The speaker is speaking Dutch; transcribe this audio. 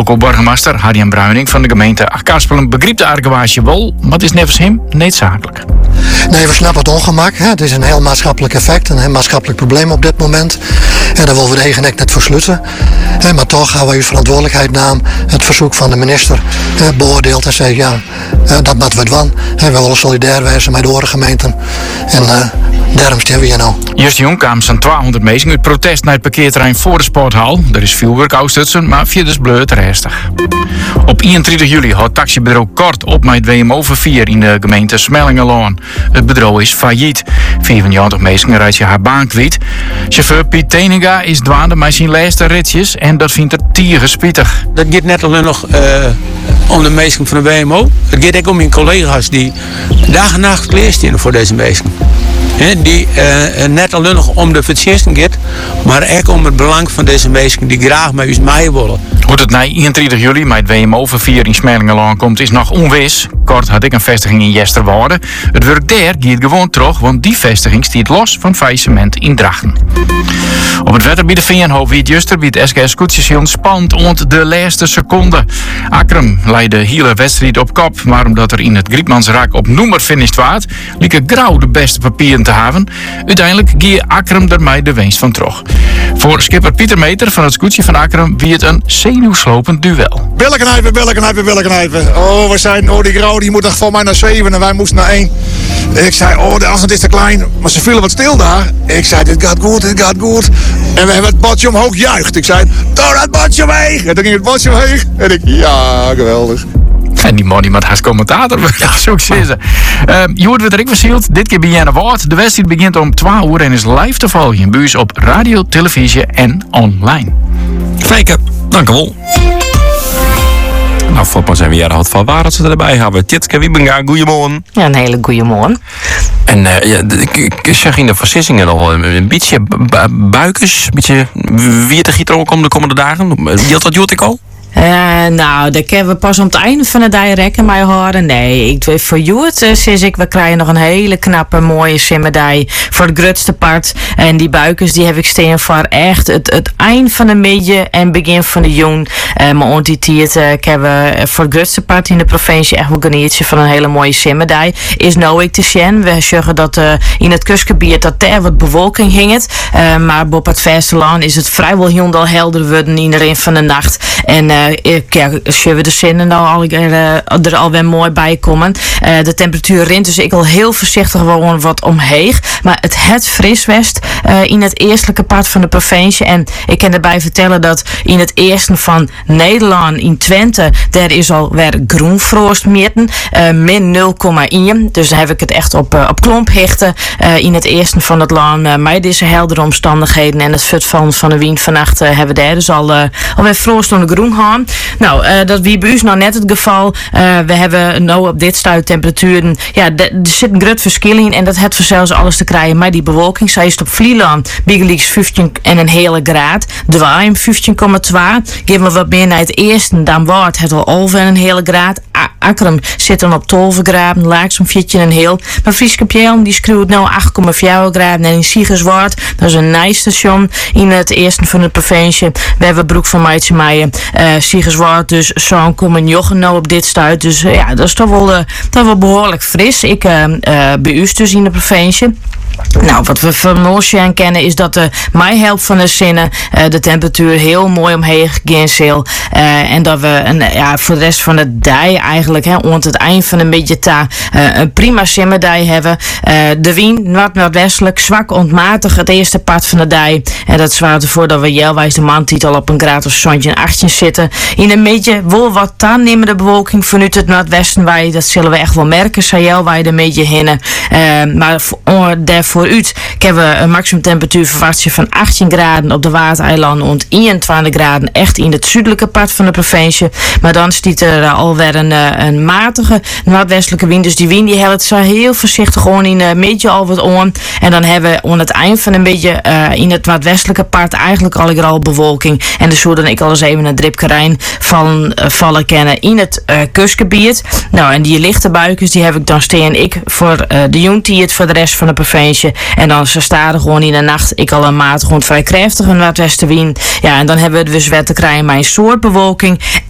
Lokaal burgemeester Harjan Bruining van de gemeente Achtkarspelen begreep de argwaarsje wel, maar het is nevens hem niet zakelijk. Nee, we snappen het ongemak. Hè. Het is een heel maatschappelijk effect, een heel maatschappelijk probleem op dit moment. En daar willen we de eigen nek net voor sluiten. Maar toch gaan wij uw verantwoordelijkheid namen, het verzoek van de minister beoordeeld en zei ja, dat moeten we doen. We willen solidair wezen met de andere gemeenten. En daarom staan we hier nou. Just jong kwamen zo'n 200 mensen uit protest naar het parkeerterrein voor de sporthal. Er is veel werk uitstutsen, maar via de bleut restig. Op 31 juli had taxibedrijf Kort op met WMO-vervier in de gemeente Smellingelaan. Het bedrijf is failliet. 94 mensen rijdt je haar baan kwijt. Chauffeur Piet Teninga is dwaande met zijn laatste ritjes en dat vindt het tiergespietig. Dat gaat net alleen nog om de mensen van de WMO. Het gaat ook om mijn collega's die dag en nacht kleerstenen voor deze mensen. Die net alleen nog om de vertjesten gaat, maar ook om het belang van deze mensen die graag met ons mee willen. Hoe het na 31 juli met WMO-vervier in Smellingelaan komt is nog onwis. Kort had ik een vestiging in Jesterwoude. Het werk daar gaat gewoon terug, want die vestiging stiet los van faillissement in Drachten. Op het wetter bij de Veenhof wie het juster bij het SGS Koetsjeshiel spannend ont de laatste seconde. Akrum leidde de hele wedstrijd op kop, maar omdat er in het Griepmansrak op noemer finished waard, lieken Grauw de beste papieren te hebben. Uiteindelijk ging Akrum ermee de winst van terug. Voor skipper Pieter Meter van het scootje van Akrum wie het een zenuwslopend duel. Billen. Oh, we zeiden, die Grauw die moet toch voor mij naar 7 en wij moesten naar 1. Ik zei, de afstand is te klein, maar ze vielen wat stil daar. Ik zei, dit gaat goed. En we hebben het bordje omhoog juicht. Ik zei, doe dat bordje weg. En toen ging het bordje weg. En ik, ja, geweldig. En die man die met haar commentator, ja, zo is ze. Je hoort wat Rick Versield, dit keer bij Jenne Woord. De wedstrijd begint om 12 uur en is live te volgen. Buurs op radio, televisie en online. Fijke, dank u wel. Nou, voor zijn we jaren had van waar dat ze erbij hebben. Tjitske Wiebenga, goeiemorgen. Ja, een hele goeie morgen. En ik zeg in de versissingen nog een beetje buikers, een beetje wie te gieten ook om de komende dagen. Dat doet ik al? Nou, dat kunnen we pas om het einde van de dag rekken mij horen. Nee, ik doe voor Joert, we krijgen nog een hele knappe, mooie simmerdij voor het grootste part. En die buikers, die heb ik staan voor echt het eind van de midden en begin van de jong. Maar ontiteerd hebben we voor het grootste part in de provincie echt wel een genieetje van een hele mooie simmerdij. Is nou ik te zien. We zeggen dat in het kustgebied dat er wat bewolking ging. Maar op het vasteland is het vrijwel heel helder worden in de rin van de nacht. En zullen we de zinnen nou er alweer mooi bij komen. De temperatuur rint dus ik al heel voorzichtig gewoon wat omheen. Maar het fris west in het eerstelijke part van de provincie. En ik kan erbij vertellen dat in het eerste van Nederland, in Twente, daar is alweer groenfrost meten. Min 0,1. Dus dan heb ik het echt op klomp hechten. In het eerste van het land. Maar deze heldere omstandigheden en het futvallen van de wind vannacht hebben we daar dus alweer frost onder groen gehad. Nou, dat wie bij u nou net het geval. We hebben nou op dit stuit temperaturen. Ja, er zit een groot verschil in. En dat het voor zelfs alles te krijgen. Maar die bewolking, zij is op Vlieland. Bigeliks 15 en een hele graad. Dwaaien 15,2. Geven we wat meer naar het eerste. Dan wordt het al over een hele graad. Akrum zit dan op 12 graden. Laag zo'n 14 en heel. Maar Frieske Pjelen die schreeuwt nou 8,4 graden. En in Siegerswaard, dat is een nice station in het eerste van de provincie. We hebben Broek van Meidse Meijen. Siegerswaard, dus zo'n komen jochen nou op dit stuit. Dus ja, dat is toch wel behoorlijk fris. Ik bij u dus in de provincie. Nou, wat we van Noordsjaan kennen is dat de meihelp van de zinnen de temperatuur heel mooi omheen gegaan zal. En dat we voor de rest van de dag eigenlijk, rond het eind van een beetje een prima simmerdij hebben. De wind noordwestelijk, zwak ontmatig het eerste part van de dag. En dat zwaart ervoor dat we jelwijs de maandtitel op een graad of zo'n 18 zitten. In een beetje wel wat aannemende bewolking vanuit het noordwesten wij, dat zullen we echt wel merken, zei jelwijs een beetje hinnen. Maar vooruit hebben we een maximum temperatuur verwacht van 18 graden op de Waardeilanden en 21 graden echt in het zuidelijke part van de provincie. Maar dan stiet er alweer een matige noordwestelijke wind. Dus die wind die helpt zo heel voorzichtig gewoon in een beetje al wat om. En dan hebben we aan het eind van een beetje in het noordwestelijke part eigenlijk al bewolking. En dus zullen ik al eens even een dripkerijn vallen kennen in het kustgebied. Nou, en die lichte buikjes die heb ik dan steen ik voor de jongtiert voor de rest van de provincie. En dan ze staan gewoon in de nacht ik al een maat gewoon vrij krachtige noordwestenwind. Ja, en dan hebben we dus weer te krijgen met een soort bewolking